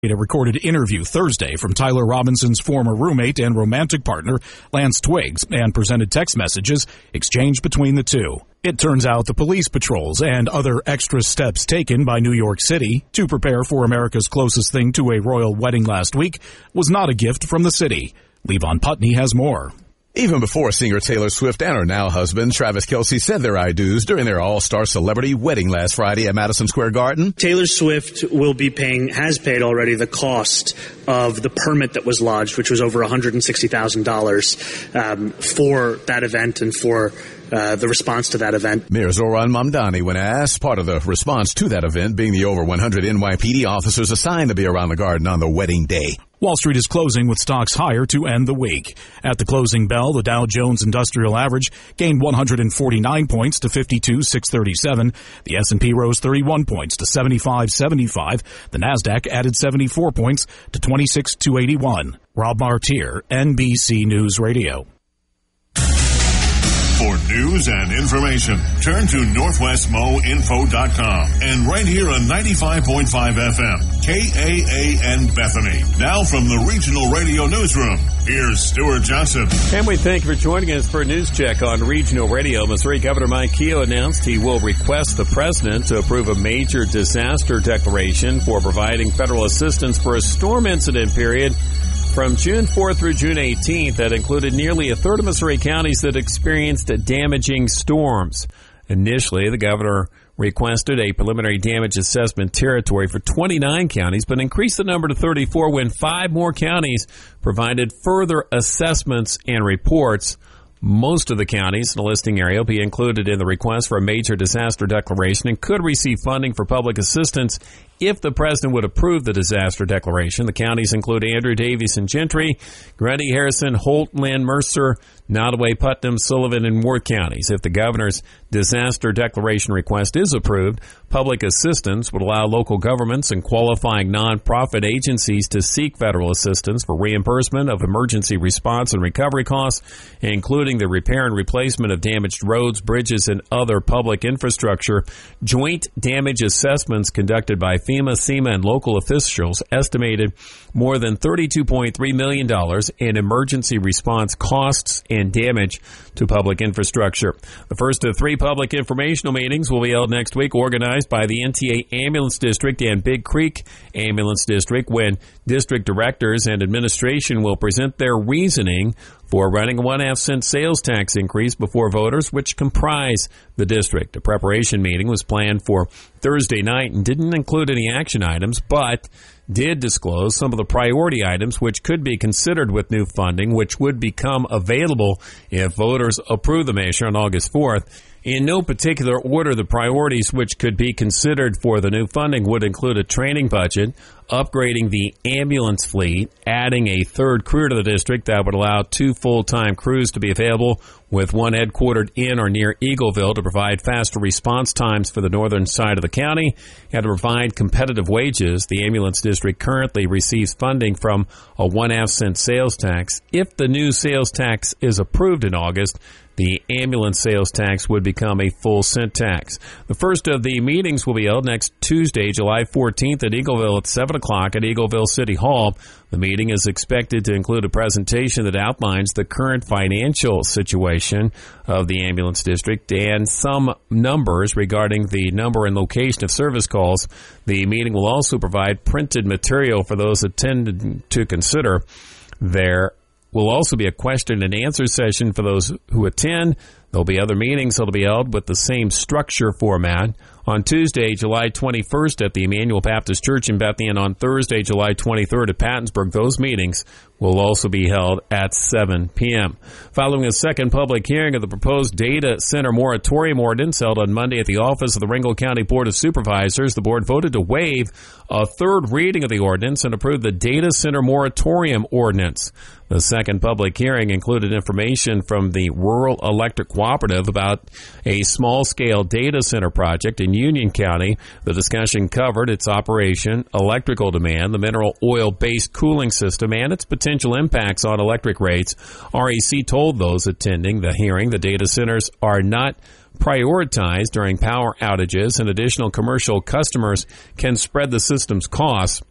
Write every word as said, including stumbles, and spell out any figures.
A recorded interview Thursday from Tyler Robinson's former roommate and romantic partner, Lance Twiggs, and presented text messages exchanged between the two. It turns out the police patrols and other extra steps taken by New York City to prepare for America's closest thing to a royal wedding last week was not a gift from the city. Levon Putney has more. Even before singer Taylor Swift and her now husband, Travis Kelce, said their I do's during their all-star celebrity wedding last Friday at Madison Square Garden. Taylor Swift will be paying, has paid already, the cost of the permit that was lodged, which was over one hundred sixty thousand dollars um, for that event and for Uh, the response to that event. Mayor Zoran Mamdani, when asked, part of the response to that event being the over one hundred N Y P D officers assigned to be around the garden on the wedding day. Wall Street is closing with stocks higher to end the week. At the closing bell, the Dow Jones Industrial Average gained one hundred forty-nine points to fifty-two thousand six hundred thirty-seven. The S and P rose thirty-one points to seventy-five seventy-five. The Nasdaq added seventy-four points to twenty-six thousand two hundred eighty-one. Rob Martier, N B C News Radio. For news and information, turn to northwest mo info dot com and right here on ninety-five point five F M, K A A N Bethany. Now from the Regional Radio Newsroom, here's Stuart Johnson. And we thank you for joining us for a news check on Regional Radio. Missouri Governor Mike Keogh announced he will request the president to approve a major disaster declaration for providing federal assistance for a storm incident period from June fourth through June eighteenth that included nearly a third of Missouri counties that experienced damaging storms. Initially, the governor requested a preliminary damage assessment territory for twenty-nine counties, but increased the number to thirty-four when five more counties provided further assessments and reports. Most of the counties in the listing area will be included in the request for a major disaster declaration and could receive funding for public assistance if the president would approve the disaster declaration. The counties include Andrew, Davies, and Gentry, Grundy, Harrison, Holt, Lynn, Mercer, Nottoway, Putnam, Sullivan, and Worth counties. If the governor's disaster declaration request is approved, public assistance would allow local governments and qualifying nonprofit agencies to seek federal assistance for reimbursement of emergency response and recovery costs, including the repair and replacement of damaged roads, bridges, and other public infrastructure. Joint damage assessments conducted by FEMA, SEMA, and local officials estimated more than thirty-two point three million dollars in emergency response costs and damage to public infrastructure. The first of three public informational meetings will be held next week, organized by the N T A Ambulance District and Big Creek Ambulance District, when district directors and administration will present their reasoning for running a one-half cent sales tax increase before voters, which comprise the district. A preparation meeting was planned for Thursday night and didn't include any action items, but did disclose some of the priority items which could be considered with new funding, which would become available if voters approve the measure on August fourth. In no particular order, the priorities which could be considered for the new funding would include a training budget, upgrading the ambulance fleet, adding a third crew to the district that would allow two full-time crews to be available, with one headquartered in or near Eagleville to provide faster response times for the northern side of the county, and to provide competitive wages. The ambulance district currently receives funding from a one-half cent sales tax. If the new sales tax is approved in August, the ambulance sales tax would become a full cent tax. The first of the meetings will be held next Tuesday, July fourteenth at Eagleville at seven o'clock at Eagleville City Hall. The meeting is expected to include a presentation that outlines the current financial situation of the ambulance district and some numbers regarding the number and location of service calls. The meeting will also provide printed material for those attending to consider. There will also be a question and answer session for those who attend. There'll be other meetings that will be held with the same structure format. On Tuesday, July twenty-first at the Emmanuel Baptist Church in Bethany, and on Thursday, July twenty-third at Pattonsburg. Those meetings will also be held at seven p.m. Following a second public hearing of the proposed data center moratorium ordinance held on Monday at the office of the Ringgold County Board of Supervisors, the board voted to waive a third reading of the ordinance and approve the data center moratorium ordinance. The second public hearing included information from the Rural Electric Cooperative about a small-scale data center project in Union County. The discussion covered its operation, electrical demand, the mineral oil-based cooling system, and its potential impacts on electric rates. R E C told those attending the hearing the data centers are not prioritized during power outages, and additional commercial customers can spread the system's costs.